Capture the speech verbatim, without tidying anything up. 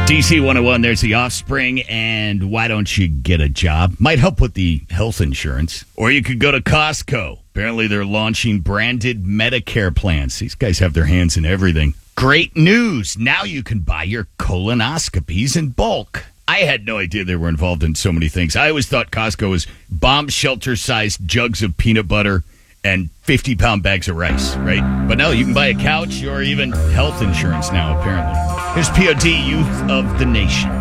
D C one oh one, there's the Offspring, and why don't you get a job? Might help with the health insurance. Or you could go to Costco. Apparently they're launching branded Medicare plans. These guys have their hands in everything. Great news. Now you can buy your colonoscopies in bulk. I had no idea they were involved in so many things. I always thought Costco was bomb shelter-sized jugs of peanut butter and fifty-pound bags of rice, right? But no, you can buy a couch or even health insurance now, apparently. Here's P O D, Youth of the Nation.